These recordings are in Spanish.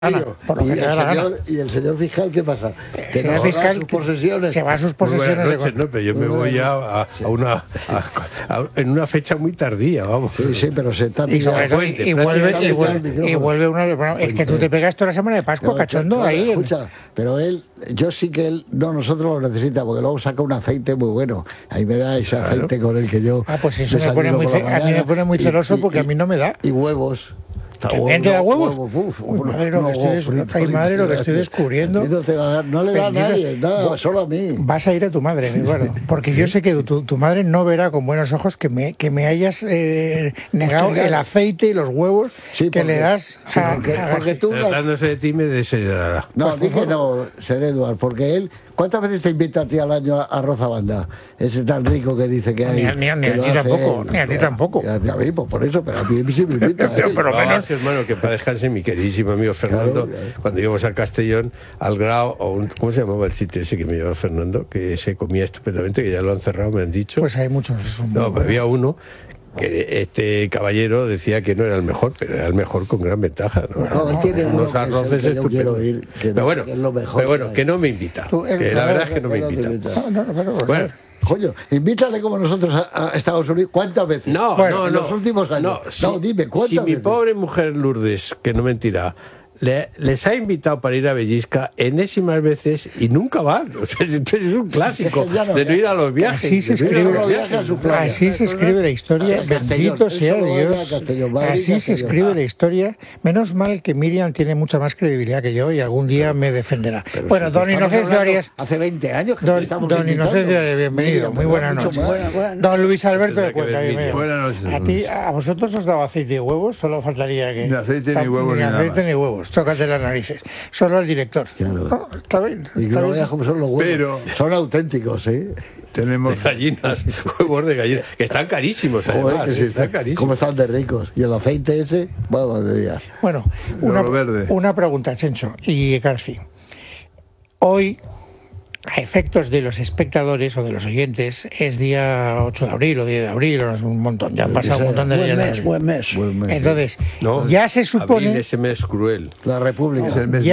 Por lo que te da la gana. ¿Y el señor fiscal qué pasa? El señor fiscal sus posesiones. se va a sus posesiones. Noches, no, pero yo me voy ya en una fecha muy tardía, vamos. Sí, pero se está y vuelve una. Es que tú te pegas toda la semana de Pascua, cachondo, claro, ahí. Escucha, pero yo sí que él, nosotros lo necesita, porque luego saca un aceite muy bueno. Ahí me da ese aceite con el que yo. Pues eso a mí me pone muy celoso porque a mí no me da. Y huevos. ¿También te da huevos? Madre, lo que estoy descubriendo. No le da a nadie, nada, solo a mí. Vas a ir a tu madre, Eduardo, porque yo sé que tu madre no verá con buenos ojos que me hayas negado el aceite y los huevos que le das porque tú... Tratándose de ti me desheredará. No, dije no, ser Eduardo, porque él... ¿Cuántas veces te invita a ti al año a Rozabanda? Ese tan rico que dice que hay. Ni a ti tampoco. A mí, pues por eso, pero a mí sí me invita. Pero menos, hermano, que para descanse mi queridísimo amigo Fernando, cuando íbamos a Castellón, al Grao, ¿cómo se llamaba el sitio ese que me llevaba Fernando? Que se comía estupendamente, que ya lo han cerrado, me han dicho. Pues hay muchos. No, pero había uno que este caballero decía que no era el mejor, pero era el mejor con gran ventaja. Él tiene unos arroces estupendos. Pero bueno, que no me invita. Que la verdad es que no me invita. Bueno. Coño, invítale como nosotros a Estados Unidos. ¿Cuántas veces? No, en los últimos años. Dime, ¿cuántas veces? Si mi pobre mujer Lourdes, que no mentirá, les ha invitado para ir a Bellisca enésimas veces y nunca van. O sea, es un clásico de no ir a los viajes. Así se escribe la historia. Bendito sea Dios. Así se escribe la historia. Menos mal que Miriam tiene mucha más credibilidad que yo y algún día me defenderá. Bueno, don Inocencio Arias. Hace 20 años que estamos Don Inocencio Arias, bienvenido. Muy buenas noches. Don Luis Alberto de Cuenca. Buenas noches. A vosotros os daba aceite y huevos, solo faltaría que. Ni aceite ni huevos ni aceite ni huevos. Tócate las narices. Solo el director. Claro. No, está bien. Y no veas cómo son los huevos. Pero son auténticos, ¿eh? Tenemos de gallinas, huevos de gallinas, que están carísimos, además. Joder, que sí, están carísimos. ¿Cómo están de ricos? Y el aceite ese, bueno, Bueno, una pregunta, Chencho y Garci. Hoy, a efectos de los espectadores o de los oyentes, es día 8 de abril o 10 de abril, o es un montón, ya han pasado un montón de días. Buen mes. Entonces, ya se supone... Abril, ese mes cruel. La República es el mes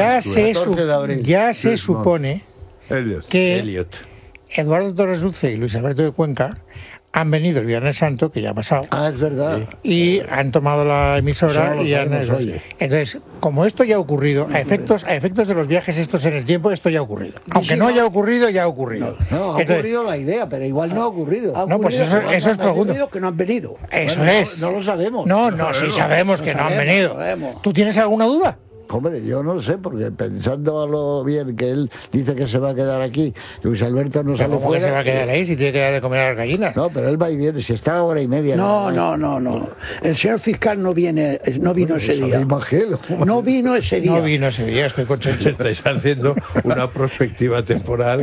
ya se supone que Elliot. Eduardo Torres Dulce y Luis Alberto de Cuenca han venido el Viernes Santo, que ya ha pasado. Es verdad. Y han tomado la emisora y han... Entonces, como esto ya ha ocurrido, a efectos de los viajes estos en el tiempo, esto ya ha ocurrido. Aunque no haya ocurrido, ya ha ocurrido. No, ha ocurrido la idea, pero igual no ha ocurrido. No, pues eso es pregunta. Que no han venido. Eso es. No lo sabemos. No, sí sabemos que no han venido. ¿Tú tienes alguna duda? Hombre, yo no lo sé, porque pensando a lo bien que él dice que se va a quedar aquí, Luis Alberto no sale fuera. ¿Cómo que se va a quedar ahí si tiene que dar de comer a las gallinas? No, pero él va y viene, si está hora y media. No. El señor fiscal no vino ese día. No vino ese día. Estoy con Chencho. Estáis haciendo una perspectiva temporal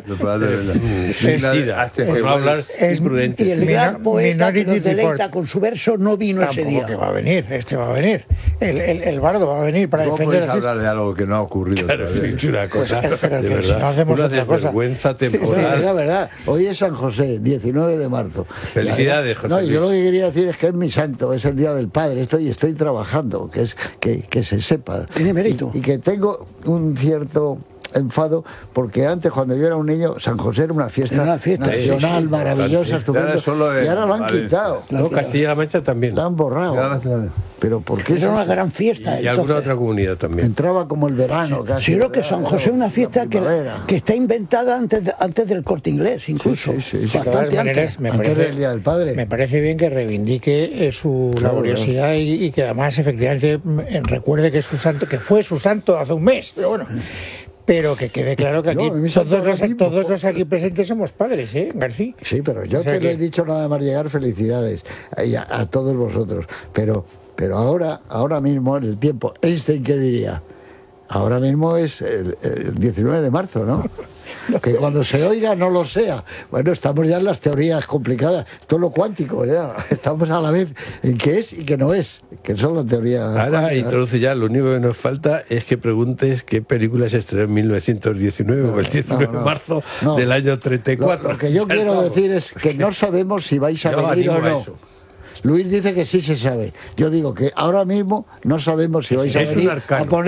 suicida, por no hablar imprudente. Y el gran poeta que nos deleita con su verso no vino ese día. Que va a venir, va a venir. El bardo va a venir para defender hablar de algo que no ha ocurrido. Claro, es una cosa, de verdad, si no hacemos una otra cosa. desvergüenza temporal. Sí, la verdad. Hoy es San José, 19 de marzo. Felicidades, José Luis. Yo lo que quería decir es que es mi santo, es el Día del Padre. Estoy trabajando, que se sepa. Tiene mérito. Y que tengo un cierto enfado, porque antes, cuando yo era un niño, San José era una fiesta nacional, maravillosa, estupenda, y ahora lo han quitado. No, Castilla-La Mancha también. La han borrado. Pero ¿por qué? Era una gran fiesta. Y alguna otra comunidad también. Entraba como el verano casi. Sí, creo que San José es una fiesta que está inventada antes del Corte Inglés, incluso. Sí. Bastante antes. Antes del Día del Padre. Me parece bien que reivindique su laboriosidad y que además efectivamente recuerde que fue su santo hace un mes. Pero bueno. Pero que quede claro que aquí todos los aquí presentes somos padres, ¿eh, García? Sí, pero yo no he dicho nada más llegar, felicidades a todos vosotros. Pero ahora mismo, en el tiempo, Einstein, ¿qué diría? Ahora mismo es el 19 de marzo, ¿no? Que cuando se oiga no lo sea. Bueno, estamos ya en las teorías complicadas. Todo lo cuántico, ya. Estamos a la vez en qué es y qué no es. Que son las teorías. Ahora introduce ya, lo único que nos falta es que preguntes qué película se estrenó en 1919 o el 19 de marzo del año 34. Lo que yo quiero decir es que no sabemos si vais a venir o no. Luis dice que sí se sabe. Yo digo que ahora mismo no sabemos si vais a venir a poner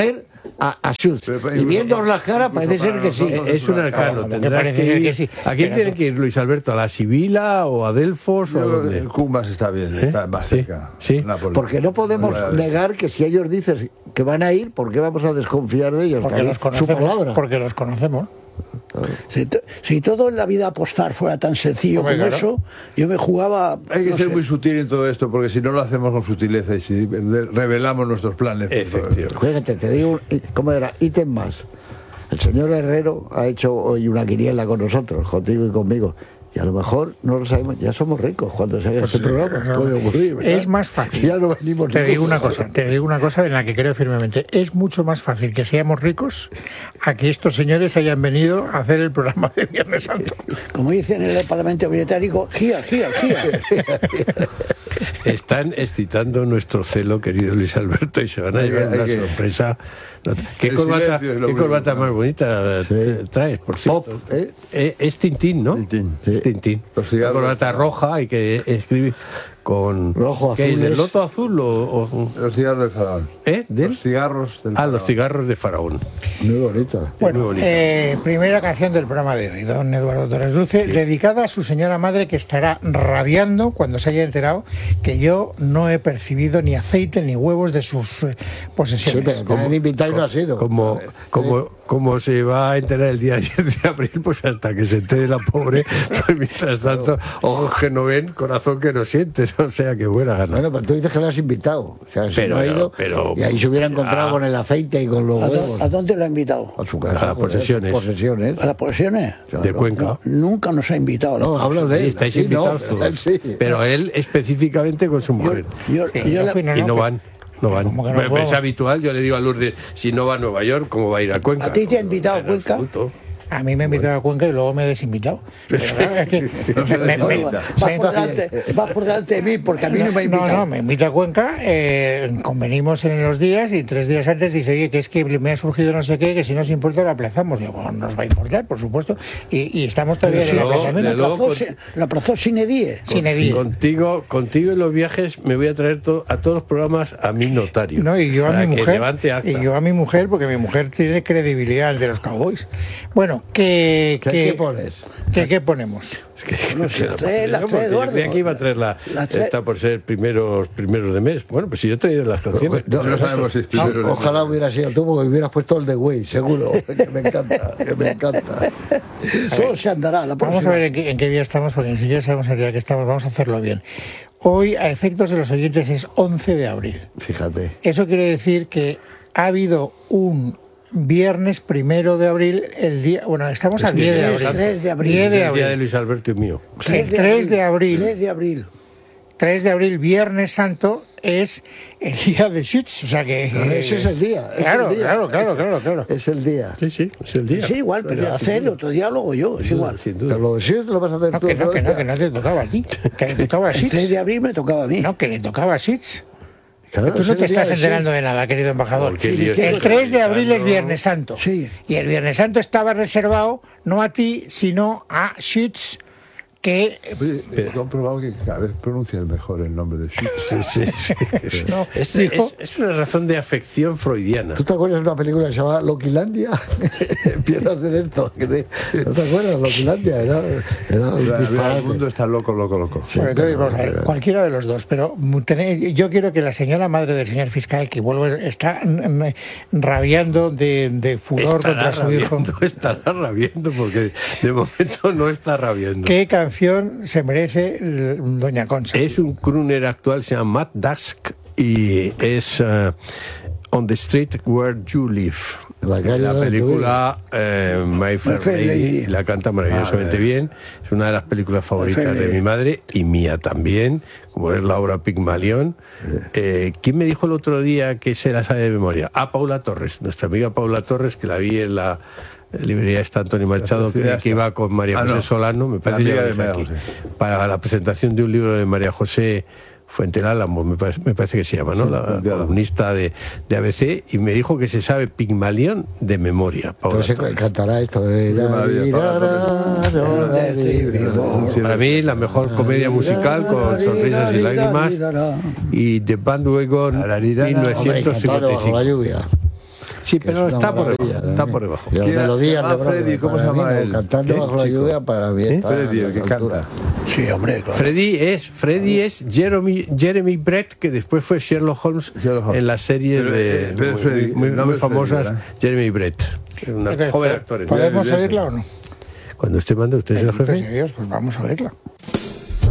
a Schutz. Y viendo las caras parece ser que sí. Es un arcano, tendrás que ir. Sí. ¿A quién tiene que ir, Luis Alberto? ¿A la Sibila o a Delfos? ¿O a dónde? Cumbas está bien, está más cerca. Sí. Porque no podemos negar que si ellos dicen que van a ir, ¿por qué vamos a desconfiar de ellos? Porque los conocemos. Su palabra. Porque los conocemos. Si todo en la vida apostar fuera tan sencillo como eso, yo me jugaba... Hay que ser muy sutil en todo esto, porque si no lo hacemos con sutileza y si revelamos nuestros planes... Efectivamente. Fíjate, te digo, ¿cómo era? Ítem más. El señor Herrero ha hecho hoy una quiniela con nosotros, contigo y conmigo. Y a lo mejor no lo sabemos, ya somos ricos cuando se haga este programa. Puede ocurrir, ¿verdad? Es más fácil. Ya no venimos te digo una cosa en la que creo firmemente. Es mucho más fácil que seamos ricos a que estos señores hayan venido a hacer el programa de Viernes Santo. Como dicen en el Parlamento Británico, gira. Están excitando nuestro celo, querido Luis Alberto, y se van a llevar una sorpresa. ¿Qué corbata más bonita traes, por cierto? Es Tintín, ¿no? Tintín. Es Tintín. Una corbata roja y que escribe con... Rojo, ¿qué es, azul. del loto azul o...? Los cigarros del faraón. Los cigarros del faraón. los cigarros de Faraón. Muy bonita. Bueno, muy bonita. Primera canción del programa de hoy, don Eduardo Torres Luce, dedicada a su señora madre, que estará rabiando cuando se haya enterado que yo no he percibido ni aceite ni huevos de sus posesiones. Sí, pero como invitado no ha sido. Como se va a enterar el día 10 de abril, pues hasta que se entere la pobre, pues mientras tanto, ojos que no ven, corazón que no sientes, o sea, que buena gana. Bueno, pero tú dices que lo has invitado, o sea, si no ha ido, y ahí se hubiera encontrado con el aceite y con los huevos. ¿A dónde lo ha invitado? A su casa. A las posesiones. ¿A las posesiones? De Cuenca. No, nunca nos ha invitado. No, hablo de él. Estáis Sí, invitados no, todos. sí. Pero él específicamente con su mujer. Y no van. No van. ¿Cómo que no Pero puedo? es habitual, yo le digo a Lourdes, si no va a Nueva York, ¿cómo va a ir a Cuenca? ¿A ti te ha invitado En Cuenca? absoluto. A mí me ha invitado a Cuenca y luego me he desinvitado. Pero claro, es que Va por delante de mí, porque a mí no me ha invitado. No, me invita a Cuenca, convenimos en los días y 3 días antes dice, oye, que es que me ha surgido no sé qué, que si no os importa lo aplazamos. Digo, bueno, nos va a importar, por supuesto. Y estamos todavía en el aplazamiento. Lo aplazó sin edie. Contigo en los viajes me voy a traer a todos los programas a mi notario. No, y yo a mi mujer. Levante acta. Y yo a mi mujer, porque mi mujer tiene credibilidad de los Cowboys. Bueno, ¿qué pones? ¿Qué ponemos? Yo creía que iba a traer está por ser primeros de mes. Bueno, pues si yo he traído las canciones. No sabemos si es primero. Ojalá hubiera sido tú, porque hubieras puesto el de Way, seguro. Que me encanta. Todo se andará. Vamos a ver en qué día estamos, porque ni siquiera sabemos el día que estamos. Vamos a hacerlo bien. Hoy, a efectos de los oyentes, es 11 de abril. Fíjate. Eso quiere decir que ha habido un viernes 1 de abril, el día... Bueno, estamos al 10 de abril. 3 de abril. 10 de El abril. día de Luis Alberto y mío. El 3 de abril. 3 de abril. 3 de abril, Viernes Santo, es el día de Schütz, o sea que... Ese es el día. Claro. Es el día. Sí, es el día. Sí, igual, pero hacer el otro día luego yo, es igual. Sin Pero duda. lo de Schütz lo vas a hacer tú. Que no te tocaba a ti, que le tocaba a El Schütz. 3 de abril me tocaba a mí. No, que le tocaba a Schütz. Claro, Tú es no el te día estás de enterando de nada, querido embajador. El 3 de abril es Viernes Santo. Sí. Y el Viernes Santo estaba reservado no a ti, sino a Schütz, que... He comprobado que cada vez pronuncias mejor el nombre de Schütz. Sí. No, Es una razón de afección freudiana. ¿Tú te acuerdas de una película que se llamaba Loquilandia? Empieza a hacer esto. ¿No te acuerdas? Loquilandia era un disparate. El mundo está loco. Bueno, entonces, vamos a ver, cualquiera de los dos, pero yo quiero que la señora madre del señor fiscal, que está rabiando de furor contra su hijo. Estará rabiando, porque de momento no está rabiando. ¿Qué canción se merece doña Concha? Es un crooner actual, se llama Matt Dusk, y es On the Street Where You Live. La película My Fair Lady, la canta maravillosamente bien. Es una de las películas favoritas de mi madre y mía también, como es la obra Pigmalión. ¿Quién me dijo el otro día que se la sabe de memoria? Paula Torres, nuestra amiga Paula Torres, que la vi en la librería está Antonio Machado, que iba con María José Solano, me parece, para la presentación de un libro de María José Fuentelálamo, me parece que se llama, ¿no? La columnista de ABC, y me dijo que se sabe Pigmalión de memoria. Entonces cantará esto. Para mí la mejor comedia musical, con sonrisas y lágrimas, y The Bandwagon 1955. Sí, pero está por debajo. Y las melodías de Freddy, ¿cómo se llama él? Cantando bajo la lluvia para bien. Freddy, el que canta. Sí, hombre, claro. Freddy es Jeremy Brett, que después fue Sherlock Holmes en las series muy famosas. Jeremy Brett, una joven actor. ¿Podemos oírla o no? Cuando usted mande, usted es el jefe. Pues vamos a oírla.